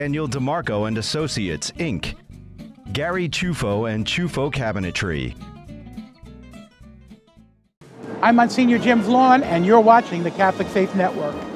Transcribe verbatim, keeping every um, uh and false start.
Daniel DeMarco and Associates, Incorporated. Gary Chufo and Chufo Cabinetry. I'm Monsignor Jim Vaughn, and you're watching the Catholic Faith Network.